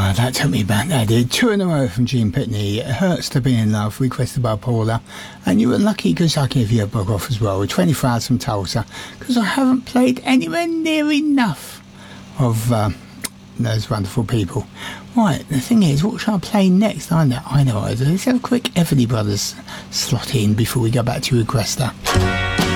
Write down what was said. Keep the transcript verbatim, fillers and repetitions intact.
Ah, that took me back, that did. Two in a row from Gene Pitney. It Hurts to Be in Love, requested by Paula. And you were lucky because I gave you a book off as well, with twenty-four hours from Tulsa, because I haven't played anywhere near enough of uh, those wonderful people. Right, the thing is, what shall I play next? I know, I know. Let's have a quick Everly Brothers slot in before we go back to Requester.